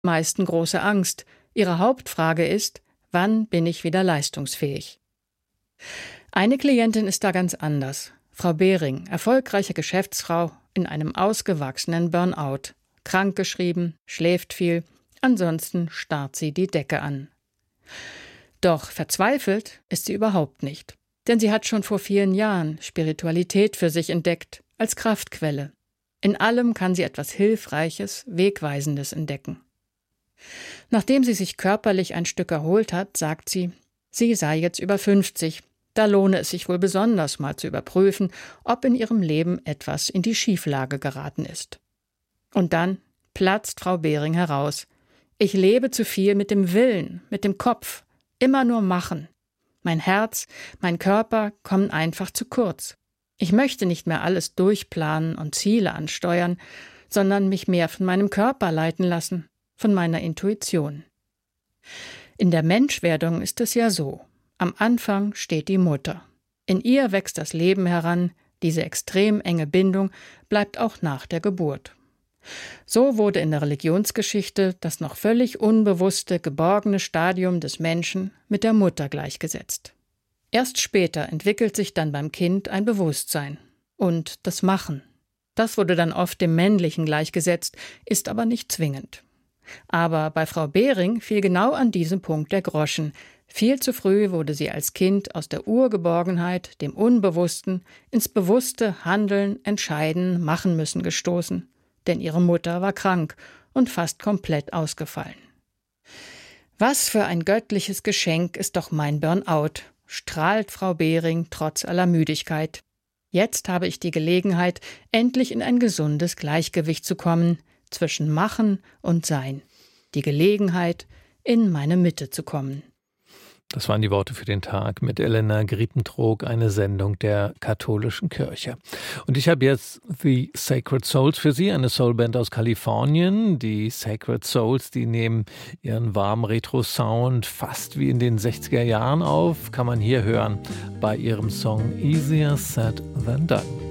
meisten große Angst. Ihre Hauptfrage ist: Wann bin ich wieder leistungsfähig? Eine Klientin ist da ganz anders. Frau Behring, erfolgreiche Geschäftsfrau in einem ausgewachsenen Burnout. Krankgeschrieben, schläft viel, ansonsten starrt sie die Decke an. Doch verzweifelt ist sie überhaupt nicht. Denn sie hat schon vor vielen Jahren Spiritualität für sich entdeckt, als Kraftquelle. In allem kann sie etwas Hilfreiches, Wegweisendes entdecken. Nachdem sie sich körperlich ein Stück erholt hat, sagt sie, sie sei jetzt über 50. Da lohne es sich wohl besonders mal zu überprüfen, ob in ihrem Leben etwas in die Schieflage geraten ist. Und dann platzt Frau Behring heraus. Ich lebe zu viel mit dem Willen, mit dem Kopf, immer nur machen. Mein Herz, mein Körper kommen einfach zu kurz. Ich möchte nicht mehr alles durchplanen und Ziele ansteuern, sondern mich mehr von meinem Körper leiten lassen, von meiner Intuition. In der Menschwerdung ist es ja so. Am Anfang steht die Mutter. In ihr wächst das Leben heran, diese extrem enge Bindung bleibt auch nach der Geburt. So wurde in der Religionsgeschichte das noch völlig unbewusste, geborgene Stadium des Menschen mit der Mutter gleichgesetzt. Erst später entwickelt sich dann beim Kind ein Bewusstsein und das Machen. Das wurde dann oft dem Männlichen gleichgesetzt, ist aber nicht zwingend. Aber bei Frau Behring fiel genau an diesem Punkt der Groschen. Viel zu früh wurde sie als Kind aus der Urgeborgenheit, dem Unbewussten, ins bewusste Handeln, Entscheiden, Machen müssen gestoßen. Denn ihre Mutter war krank und fast komplett ausgefallen. Was für ein göttliches Geschenk ist doch mein Burnout, strahlt Frau Behring trotz aller Müdigkeit. Jetzt habe ich die Gelegenheit, endlich in ein gesundes Gleichgewicht zu kommen, zwischen Machen und Sein. Die Gelegenheit, in meine Mitte zu kommen. Das waren die Worte für den Tag mit Elena Griepentrog, eine Sendung der katholischen Kirche. Und ich habe jetzt The Sacred Souls für Sie, eine Soulband aus Kalifornien. Die Sacred Souls, die nehmen ihren warmen Retro-Sound fast wie in den 60er Jahren auf. Kann man hier hören bei ihrem Song Easier Said Than Done.